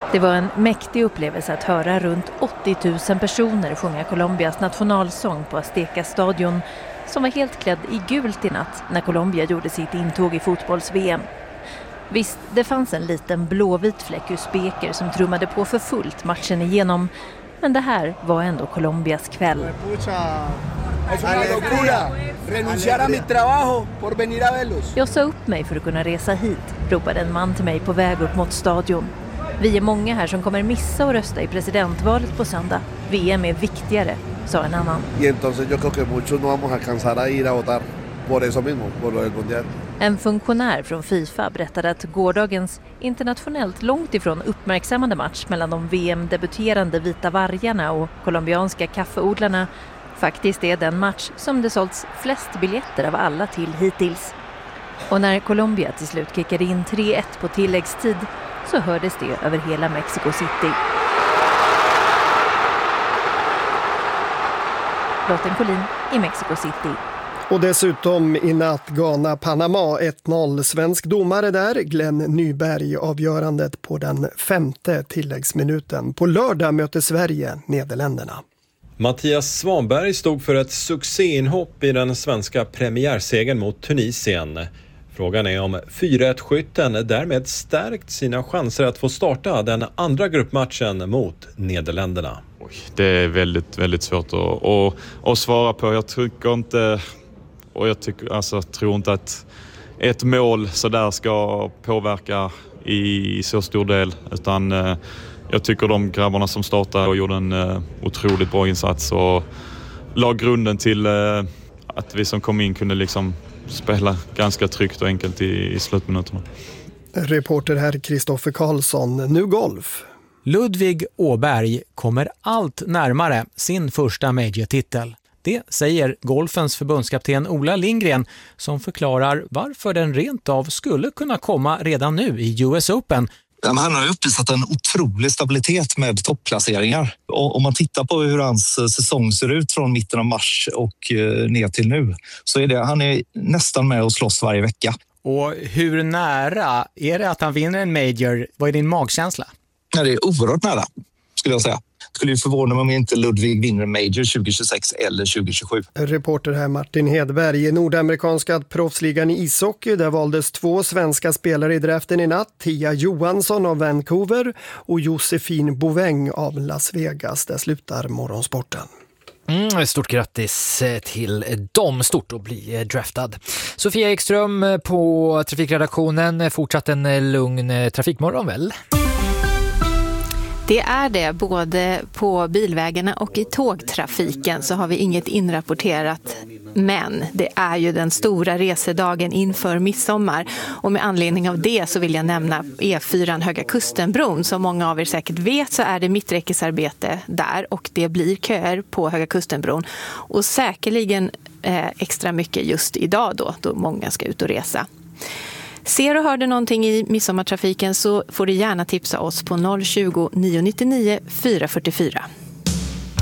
Det var en mäktig upplevelse att höra runt 80 000 personer sjunga Colombias nationalsång på Azteca-stadion, som var helt klädd i gult i natt när Colombia gjorde sitt intåg i fotbolls-VM. Visst, det fanns en liten blåvit fläck ur speker som trummade på för fullt matchen igenom, men det här var ändå Colombias kväll. Jag sa upp mig för att kunna resa hit, ropade en man till mig på väg upp mot stadion. Vi är många här som kommer missa att rösta i presidentvalet på söndag. VM är viktigare, sa en annan. En funktionär från FIFA berättade att gårdagens internationellt långt ifrån uppmärksammade match mellan de VM-debuterande vita vargarna och colombianska kaffeodlarna faktiskt är den match som det sålts flest biljetter av alla till hittills. Och när Colombia till slut kickade in 3-1 på tilläggstid så hördes det över hela Mexico City. Lotten Collin i Mexico City. Och dessutom i natt Ghana-Panama 1-0. Svensk domare där, Glenn Nyberg, avgörandet på den 5:e tilläggsminuten. På lördag möter Sverige Nederländerna. Mattias Svanberg stod för ett succéinhopp i den svenska premiärsegern mot Tunisien. Frågan är om 4-1-skytten därmed stärkt sina chanser att få starta den andra gruppmatchen mot Nederländerna. Det är väldigt, väldigt svårt att svara på. Jag tycker inte, och jag tror inte att ett mål så där ska påverka i så stor del, utan jag tycker de grabbarna som startade och gjorde en otroligt bra insats och la grunden till att vi som kom in kunde liksom spela ganska tryggt och enkelt i slutminuterna. Reporter här Kristoffer Karlsson. Nu golf. Ludvig Åberg kommer allt närmare sin första major-titel. Det säger golfens förbundskapten Ola Lindgren, som förklarar varför den rent av skulle kunna komma redan nu i US Open. Han har uppvisat en otrolig stabilitet med toppplaceringar. Om man tittar på hur hans säsong ser ut från mitten av mars och ner till nu, så är han är nästan med och slåss varje vecka. Och hur nära är det att han vinner en major? Vad är din magkänsla? Ja, det är oerhört nära, skulle jag säga. Skulle ju förvåna mig om inte Ludvig vinner major 2026 eller 2027. Reporter här Martin Hedberg. I nordamerikanska proffsligan i ishockey där valdes 2 svenska spelare i draften i natt. Tia Johansson av Vancouver och Josefin Boväng av Las Vegas. Där slutar morgonsporten. Stort grattis till dem, stort att bli draftad. Sofia Ekström på trafikredaktionen, fortsatt en lugn trafikmorgon väl? Det är det, både på bilvägarna och i tågtrafiken så har vi inget inrapporterat. Men det är ju den stora resedagen inför midsommar och med anledning av det så vill jag nämna E4 Höga Kustenbron. Som många av er säkert vet så är det mitträckesarbete där och det blir köer på Höga Kustenbron. Och säkerligen extra mycket just idag då många ska ut och resa. Ser och hörde någonting i midsommartrafiken så får du gärna tipsa oss på 020 999 444.